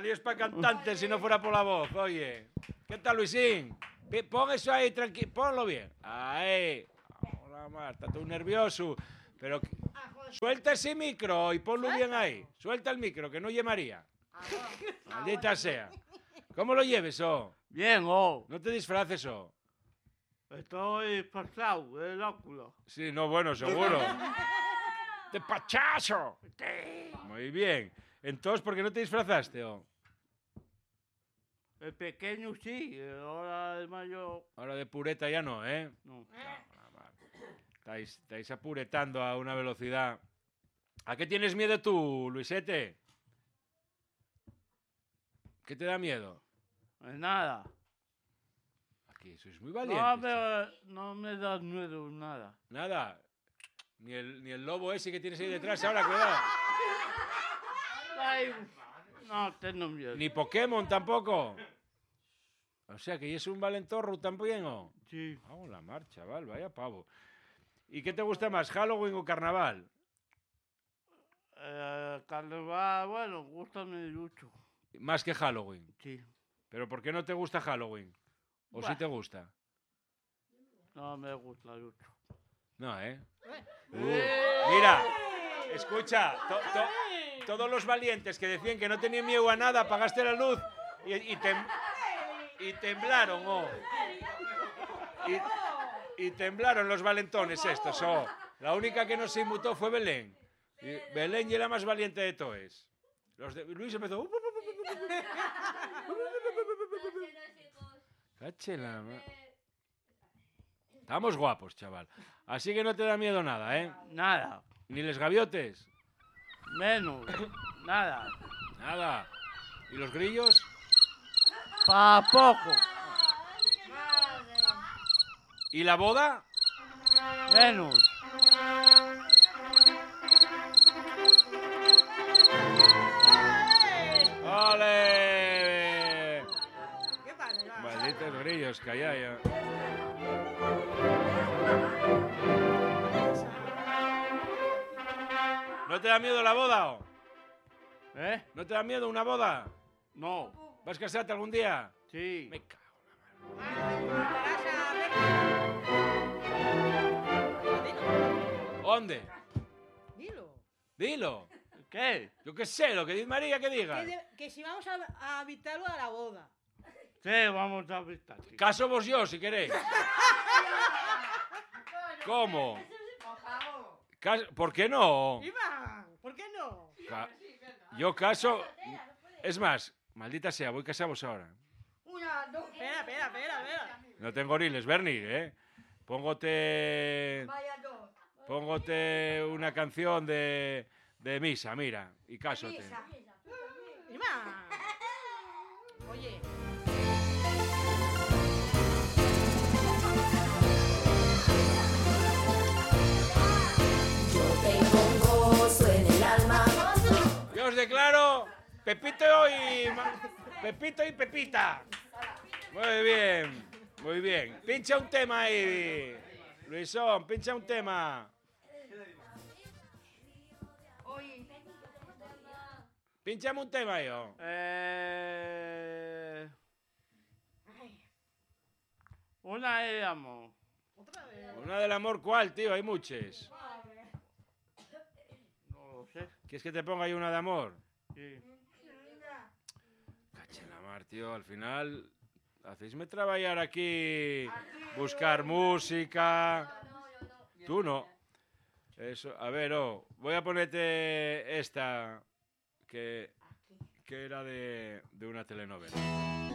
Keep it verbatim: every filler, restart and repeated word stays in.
salías para cantante si no fuera por la voz, oye. ¿Qué tal, Luisín? Pon eso ahí, tranquilo, ponlo bien. Ahí. Hola, Marta, tú nervioso. Pero suelta ese micro y ponlo bien ahí. Suelta el micro, que no oye María. Maldita sea. ¿Cómo lo lleves, oh? Bien, oh. No te disfraces, oh. Estoy pasado, el óculo. Sí, no, bueno, seguro. ¡De pachazo! Muy bien. Entonces, ¿por qué no te disfrazaste, oh? El pequeño sí, ahora el mayor... Ahora de pureta ya no, ¿eh? No. Estáis, estáis apuretando a una velocidad. ¿A qué tienes miedo tú, Luisete? ¿Qué te da miedo? Pues nada. Aquí sois muy valientes. No me, no me da miedo nada. Nada. Ni el, ni el lobo ese que tienes ahí detrás ahora, cuidado. Ay, no tengo miedo. Ni Pokémon tampoco. O sea, que es un valentorro también, ¿o? Sí. Vamos la marcha, chaval, vaya pavo. ¿Y qué te gusta más, Halloween o Carnaval? Eh, carnaval, bueno, gustame mucho. Más que Halloween. Sí. ¿Pero por qué no te gusta Halloween? ¿O Buah. sí te gusta? No me gusta mucho. No, ¿eh? Uh, mira, escucha, to, to, todos los valientes que decían que no tenían miedo a nada, apagaste la luz y, y, tem, y temblaron, oh. Y, y temblaron los valentones estos, oh. La única que no se inmutó fue Belén. Y Belén y la más valiente de todos. Los de, Luis empezó... Cáchela, estamos guapos, chaval. Así que no te da miedo nada, ¿eh? Nada. Ni les gaviotes. Menos. Nada. Nada. ¿Y los grillos? Pa' poco. ¿Y la boda? Menos. ¡Ole! Malditos grillos, calla ya. ¿No te da miedo la boda, o? ¿Eh? ¿No te da miedo una boda? No. ¿Vas a casarte algún día? Sí. Me cago en la mano. ¿Dónde? Dilo. Dilo. ¿Qué? Yo qué sé, lo que dice María que diga. Que, de- que si vamos a, a habitarlo a la boda. Sí, vamos a visitar. Caso vos yo, si queréis. ¿Cómo? Cas- ¿Por qué no? Iván, ¿por qué no? Ca- Yo caso... Es más, maldita sea, voy casados ahora. Una, dos. Espera, espera, espera, espera. No tengo riles, Bernie, ¿eh? Póngote... Póngote una canción de, de misa, mira, y cásote. Iván. Oye. Yo tengo un gozo en el alma. Yo os declaro Pepito y... Ma- Pepito y Pepita. Muy bien, muy bien. Pincha un tema ahí, Luisón, pincha un tema. Pinchame un tema yo. Eh... Una de amor. Una del amor, ¿cuál, tío? Hay muchas. No lo sé. ¿Quieres que te ponga ahí una de amor? Sí. Cache la mar, tío. Al final, hacéisme trabajar aquí, buscar música. Tú no. Eso, a ver, oh, voy a ponerte esta que, que era de, de una telenovela.